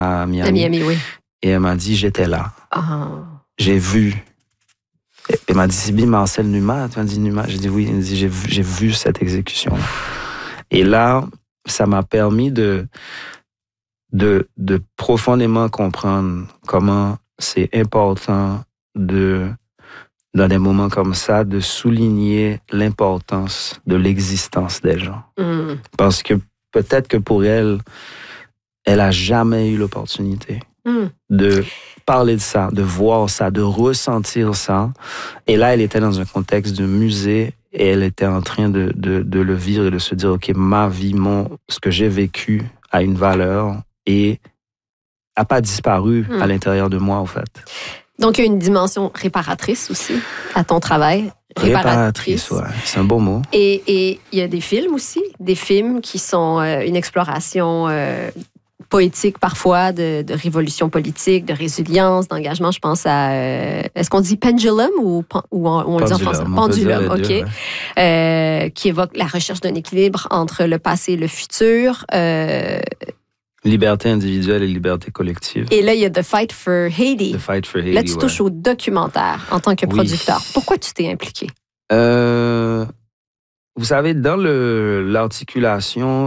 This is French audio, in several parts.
à Miami. À Miami, oui. Et elle m'a dit, j'étais là. Ah. J'ai vu. Elle m'a dit, c'est bien Marcel Numa. Tu m'as dit Numa. J'ai dit oui. Elle m'a dit, j'ai vu cette exécution. Et là, ça m'a permis de profondément comprendre comment c'est important dans des moments comme ça, de souligner l'importance de l'existence des gens. Parce que peut-être que pour elle a jamais eu l'opportunité de parler de ça, de voir ça, de ressentir ça. Et là, elle était dans un contexte de musée et elle était en train de le vivre et de se dire, OK, ma vie, ce que j'ai vécu a une valeur et n'a pas disparu à l'intérieur de moi, en fait. Donc, il y a une dimension réparatrice aussi à ton travail. Réparatrice, ouais. C'est un beau mot. Et il y a des films aussi, des films qui sont une exploration poétique parfois de révolution politique, de résilience, d'engagement. Je pense à... est-ce qu'on dit pendulum ou on le dit en français? Pendulum, OK. Ouais. Qui évoque la recherche d'un équilibre entre le passé et le futur. Liberté individuelle et liberté collective. Et là, il y a The Fight for Haiti. The Fight for Haiti, là, tu touches au documentaire en tant que producteur. Pourquoi tu t'es impliqué? Vous savez, dans l'articulation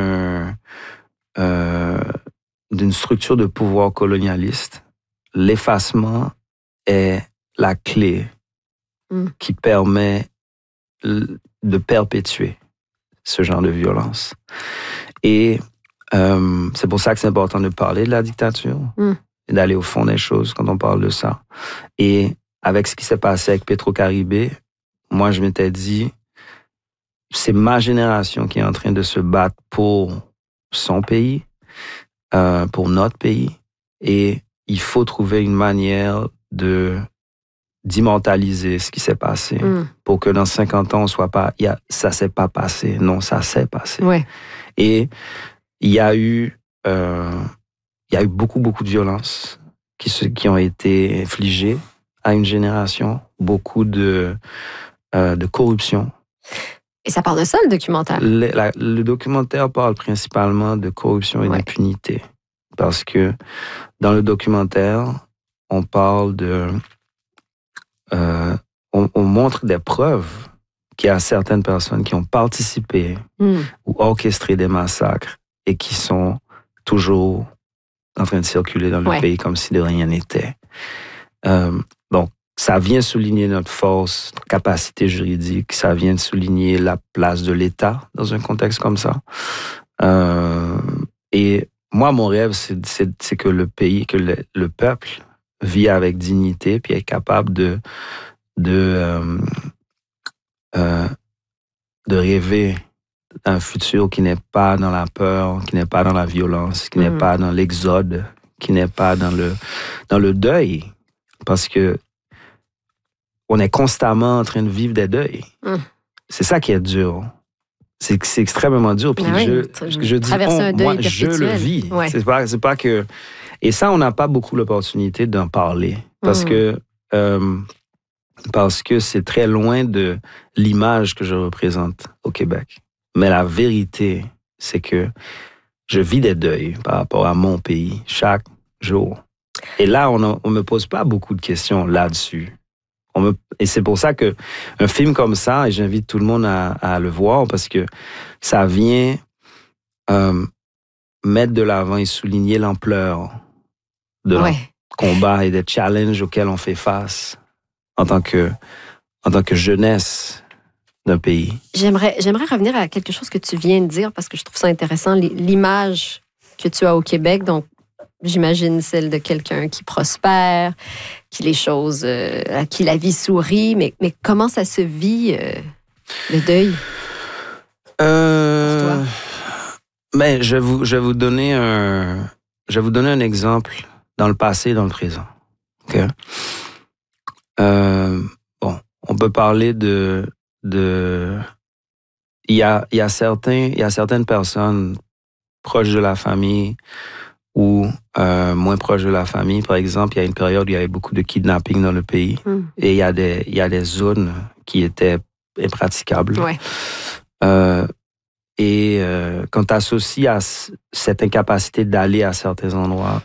d'une structure de pouvoir colonialiste, l'effacement est la clé qui permet de perpétuer ce genre de violence. Et c'est pour ça que c'est important de parler de la dictature et d'aller au fond des choses quand on parle de ça. Et avec ce qui s'est passé avec Petro-Caribé, moi, je m'étais dit, c'est ma génération qui est en train de se battre pour son pays, pour notre pays. Et il faut trouver une manière d'immortaliser ce qui s'est passé pour que dans 50 ans, on soit pas... ça s'est pas passé. Non, ça s'est passé. Ouais. Et il y a eu beaucoup de violences qui ont été infligées à une génération, beaucoup de corruption. Et ça parle de ça, le documentaire? Le documentaire parle principalement de corruption et d'impunité. Parce que dans le documentaire, on parle on montre des preuves qu'il y a certaines personnes qui ont participé ou orchestré des massacres et qui sont toujours en train de circuler dans le pays comme si de rien n'était. Donc, ça vient souligner notre force, notre capacité juridique. Ça vient souligner la place de l'État dans un contexte comme ça. Et moi, mon rêve, c'est que le pays, que le peuple vit avec dignité puis est capable de rêver un futur qui n'est pas dans la peur, qui n'est pas dans la violence, qui n'est pas dans l'exode, qui n'est pas dans le deuil. Parce que on est constamment en train de vivre des deuils. C'est ça qui est dur. C'est extrêmement dur. Puis je dis, moi, je le vis. Ouais. C'est pas que... Et ça, on n'a pas beaucoup l'opportunité d'en parler. Parce que c'est très loin de l'image que je représente au Québec. Mais la vérité, c'est que je vis des deuils par rapport à mon pays chaque jour. Et là, on me pose pas beaucoup de questions là-dessus. Et c'est pour ça que un film comme ça, et j'invite tout le monde à le voir, parce que ça vient mettre de l'avant et souligner l'ampleur de notre combat et des challenges auxquels on fait face en tant que jeunesse d'un pays. J'aimerais revenir à quelque chose que tu viens de dire, parce que je trouve ça intéressant, l'image que tu as au Québec. Donc, j'imagine celle de quelqu'un qui prospère, qui à qui la vie sourit, mais comment ça se vit, le deuil, pour toi? Mais je vais vous donner un exemple dans le passé et dans le présent. Okay? On peut parler il y a certaines personnes proches de la famille ou moins proches de la famille. Par exemple, il y a une période où il y avait beaucoup de kidnapping dans le pays et il y a des zones qui étaient impraticables. Ouais. Et quand tu associes à cette incapacité d'aller à certains endroits,